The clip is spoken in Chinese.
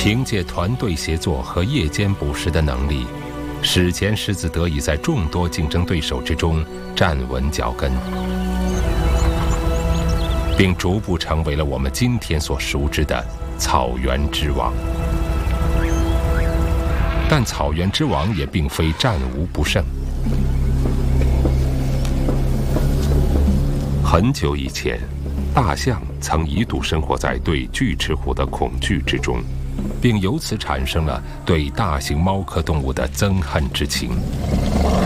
凭借团队协作和夜间捕食的能力，史前狮子得以在众多竞争对手之中站稳脚跟，并逐步成为了我们今天所熟知的草原之王。但草原之王也并非战无不胜。很久以前，大象曾一度生活在对巨齿虎的恐惧之中，并由此产生了对大型猫科动物的憎恨之情。